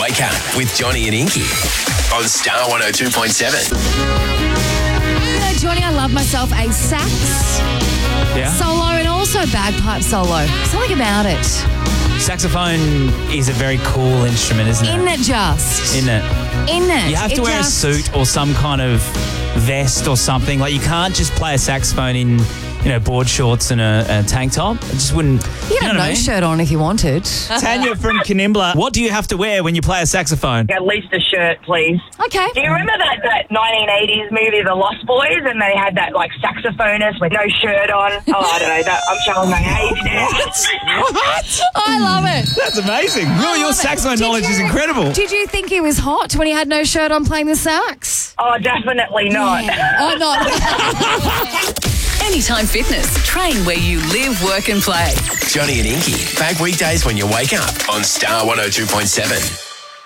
Wake Up with Johnny and Inky on Star 102.7. You know, Johnny, I love myself a sax solo and also bagpipe solo. Something about it. Saxophone is a very cool instrument, isn't it? Isn't it just? Isn't it? Isn't it? You have to wear a suit or some kind of vest or something. Like, you can't just play a saxophone in, board shorts and a tank top. It just wouldn't... You could have no shirt on if you wanted. Tanya from Kanimbla, what do you have to wear when you play a saxophone? At least a shirt, please. Okay. Do you remember that 1980s movie, The Lost Boys, and they had that, saxophonist with no shirt on? Oh, I don't know. I'm showing my age now. What? I love it. That's amazing. Your saxophone knowledge is incredible. Did you think he was hot when he had no shirt on playing the sax? Oh, definitely not. Yeah. Oh, not. Anytime Fitness. Train where you live, work and play. Johnny and Inky, back weekdays when you wake up on Star 102.7.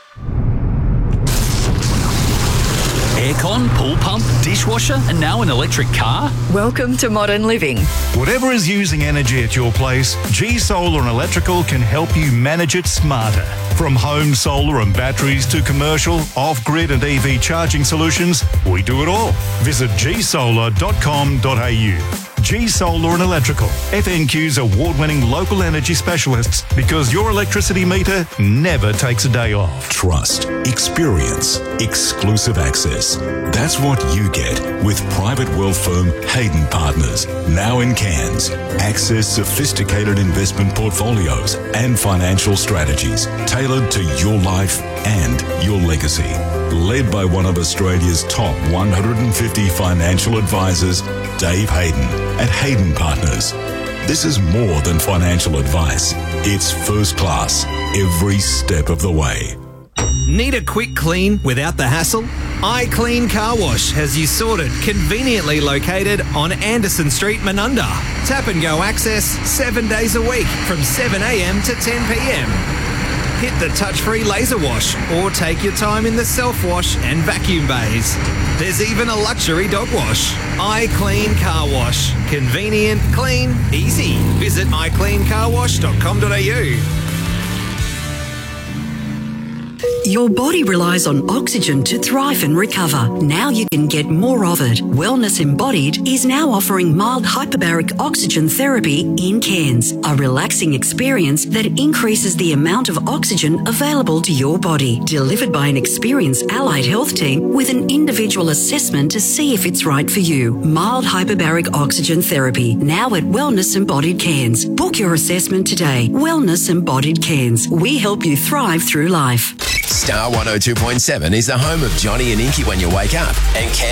Aircon, pool pump, dishwasher, and now an electric car? Welcome to Modern Living. Whatever is using energy at your place, G Solar and Electrical can help you manage it smarter. From home solar and batteries to commercial, off-grid and EV charging solutions, we do it all. Visit gsolar.com.au. G Solar and Electrical, FNQ's award-winning local energy specialists, because your electricity meter never takes a day off. Trust, experience, exclusive access. That's what you get with private wealth firm Hayden Partners, now in Cairns. Access sophisticated investment portfolios and financial strategies tailored to your life and your legacy. Led by one of Australia's top 150 financial advisors, Dave Hayden at Hayden Partners. This is more than financial advice. It's first class every step of the way. Need a quick clean without the hassle? iClean Car Wash has you sorted, conveniently located on Anderson Street, Menunda. Tap and go access 7 days a week from 7 a.m. to 10 p.m. Hit the touch-free laser wash or take your time in the self-wash and vacuum bays. There's even a luxury dog wash. iClean Car Wash. Convenient, clean, easy. Visit icleancarwash.com.au. Your body relies on oxygen to thrive and recover. Now you can get more of it. Wellness Embodied is now offering mild hyperbaric oxygen therapy in Cairns, a relaxing experience that increases the amount of oxygen available to your body. Delivered by an experienced allied health team with an individual assessment to see if it's right for you. Mild hyperbaric oxygen therapy, now at Wellness Embodied Cairns. Book your assessment today. Wellness Embodied Cairns. We help you thrive through life. Star 102.7 is the home of Johnny and Inky when you wake up, and